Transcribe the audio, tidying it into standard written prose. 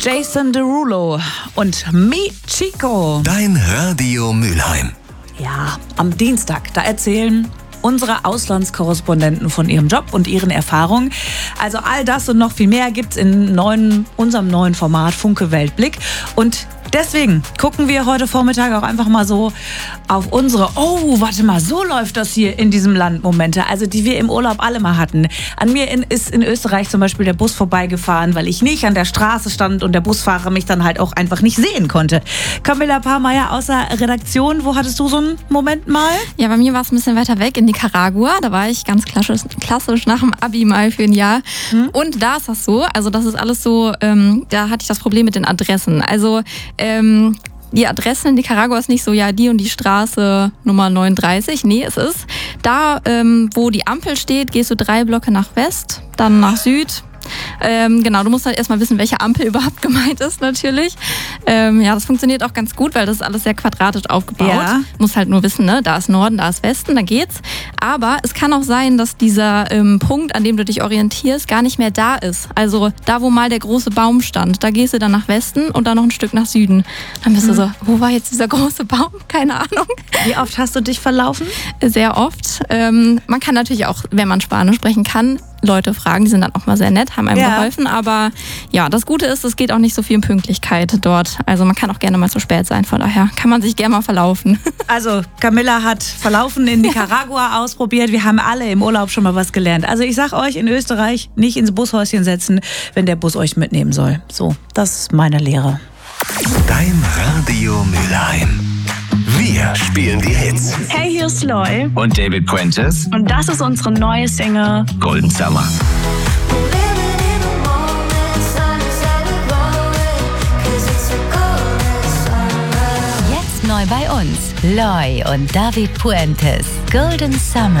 Jason Derulo und Mi Chico. Dein Radio Mülheim. Ja, am Dienstag, da erzählen unsere Auslandskorrespondenten von ihrem Job und ihren Erfahrungen. Also all das und noch viel mehr gibt's in unserem neuen Format Funke Weltblick. Und deswegen gucken wir heute Vormittag auch einfach mal so auf unsere, so läuft das hier in diesem Land Momente, also die wir im Urlaub alle mal hatten. An mir ist in Österreich zum Beispiel der Bus vorbeigefahren, weil ich nicht an der Straße stand und der Busfahrer mich dann halt auch einfach nicht sehen konnte. Camilla Pahrmeier aus der Redaktion, wo hattest du so einen Moment mal? Ja, bei mir war es ein bisschen weiter weg in Nicaragua. Da war ich ganz klassisch nach dem Abi mal für ein Jahr. Und da ist das so, also das ist alles so, da hatte ich das Problem mit den Adressen. Also die Adressen in Nicaragua ist nicht so, ja, die und die Straße Nummer 39. Nee, es ist da, wo die Ampel steht, gehst du 3 Blöcke nach West, dann nach Süd. Genau, du musst halt erstmal wissen, welche Ampel überhaupt gemeint ist natürlich. Ja, das funktioniert auch ganz gut, weil das ist alles sehr quadratisch aufgebaut. Ja. Musst halt nur wissen, ne, da ist Norden, da ist Westen, da geht's. Aber es kann auch sein, dass dieser Punkt, an dem du dich orientierst, gar nicht mehr da ist. Also da, wo mal der große Baum stand, da gehst du dann nach Westen und dann noch ein Stück nach Süden. Dann bist du so, wo war jetzt dieser große Baum? Keine Ahnung. Wie oft hast du dich verlaufen? Sehr oft. Man kann natürlich auch, wenn man Spanisch sprechen kann, Leute fragen, die sind dann auch mal sehr nett, haben einem geholfen. Aber ja, das Gute ist, es geht auch nicht so viel um Pünktlichkeit dort. Also man kann auch gerne mal zu spät sein, von daher kann man sich gerne mal verlaufen. Also Camilla hat Verlaufen in Nicaragua ausprobiert. Wir haben alle im Urlaub schon mal was gelernt. Also ich sag euch, in Österreich nicht ins Bushäuschen setzen, wenn der Bus euch mitnehmen soll. So, das ist meine Lehre. Dein Radio Mülheim. Wir spielen die Hits. Hey, hier ist Loy. Und David Puentes. Und das ist unsere neue Single Golden Summer. Jetzt neu bei uns. Loy und David Puentes. Golden Summer.